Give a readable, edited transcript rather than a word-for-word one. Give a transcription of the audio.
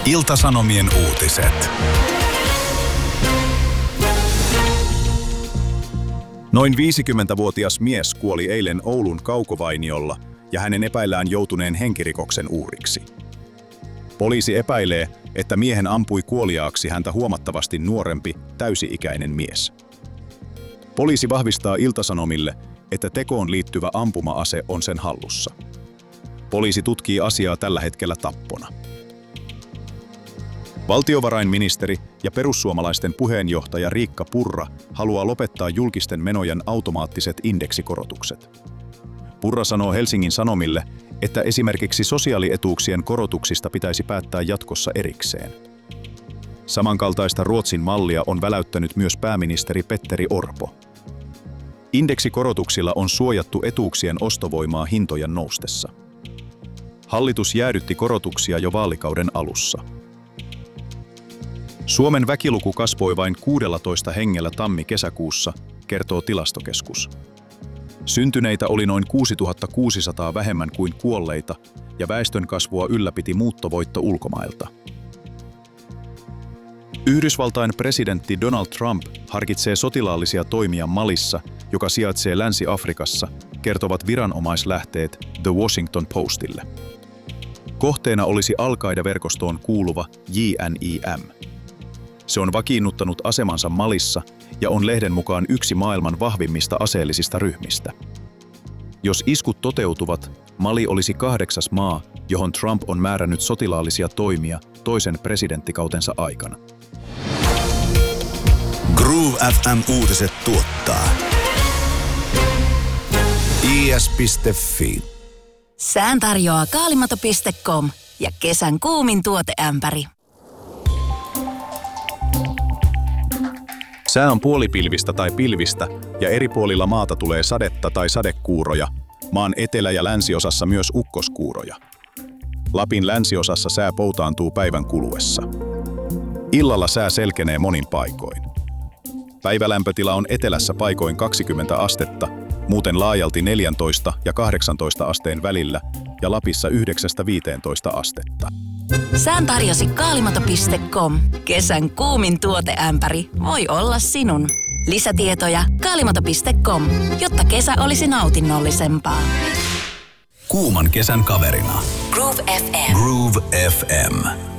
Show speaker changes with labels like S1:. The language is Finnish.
S1: Ilta-Sanomien uutiset. Noin 50-vuotias mies kuoli eilen Oulun Kaukovainiolla ja hänen epäillään joutuneen henkirikoksen uhriksi. Poliisi epäilee, että miehen ampui kuoliaaksi häntä huomattavasti nuorempi, täysi-ikäinen mies. Poliisi vahvistaa Ilta-Sanomille, että tekoon liittyvä ampuma-ase on sen hallussa. Poliisi tutkii asiaa tällä hetkellä tappona. Valtiovarainministeri ja perussuomalaisten puheenjohtaja Riikka Purra haluaa lopettaa julkisten menojen automaattiset indeksikorotukset. Purra sanoo Helsingin Sanomille, että esimerkiksi sosiaalietuuksien korotuksista pitäisi päättää jatkossa erikseen. Samankaltaista Ruotsin mallia on väläyttänyt myös pääministeri Petteri Orpo. Indeksikorotuksilla on suojattu etuuksien ostovoimaa hintojen noustessa. Hallitus jäädytti korotuksia jo vaalikauden alussa. Suomen väkiluku kasvoi vain 16 hengellä tammi-kesäkuussa, kertoo Tilastokeskus. Syntyneitä oli noin 6600 vähemmän kuin kuolleita ja väestönkasvua ylläpiti muuttovoitto ulkomailta. Yhdysvaltain presidentti Donald Trump harkitsee sotilaallisia toimia Malissa, joka sijaitsee Länsi-Afrikassa, kertovat viranomaislähteet The Washington Postille. Kohteena olisi Al-Qaida-verkostoon kuuluva JNIM. Se on vakiinnuttanut asemansa Malissa ja on lehden mukaan yksi maailman vahvimmista aseellisista ryhmistä. Jos iskut toteutuvat, Mali olisi 8. maa, johon Trump on määrännyt sotilaallisia toimia toisen presidenttikautensa aikana.
S2: Groove FM uutiset tuottaa is.fi.
S3: Sään tarjoaa kaalimato.com ja kesän kuumin tuoteämpäri.
S1: Sää on puolipilvistä tai pilvistä ja eri puolilla maata tulee sadetta tai sadekuuroja, maan etelä- ja länsiosassa myös ukkoskuuroja. Lapin länsiosassa sää poutaantuu päivän kuluessa. Illalla sää selkenee monin paikoin. Päivälämpötila on etelässä paikoin 20 astetta, muuten laajalti 14 ja 18 asteen välillä ja Lapissa 9-15 astetta.
S3: Sään tarjosi kaalimato.com. Kesän kuumin tuoteämpäri voi olla sinun. Lisätietoja kaalimato.com, jotta kesä olisi nautinnollisempaa.
S2: Kuuman kesän kaverina.
S3: Groove FM.
S2: Groove FM.